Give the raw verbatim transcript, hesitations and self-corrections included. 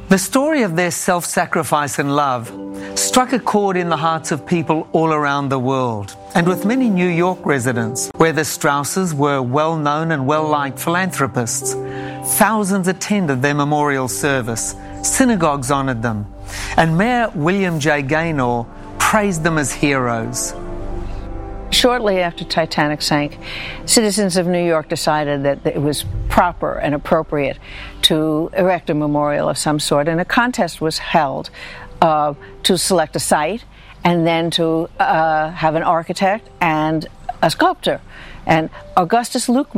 The story of their self-sacrifice and love struck a chord in the hearts of people all around the world, and with many New York residents, where the Strausses were well-known and well-liked philanthropists. Thousands attended their memorial service, synagogues honoured them, and Mayor William J. Gaynor praised them as heroes. Shortly after Titanic sank, citizens of New York decided that it was proper and appropriate to erect a memorial of some sort, and a contest was held uh, to select a site and then to uh, have an architect and a sculptor. And Augustus Lukeman